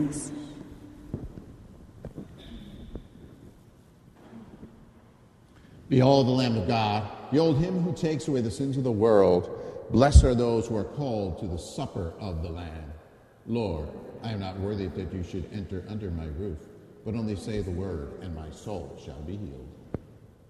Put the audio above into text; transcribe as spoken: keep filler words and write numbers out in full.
Behold the Lamb of God. Behold him who takes away the sins of the world. Blessed are those who are called to the supper of the Lamb. Lord, I am not worthy that you should enter under my roof, but only say the word, and my soul shall be healed.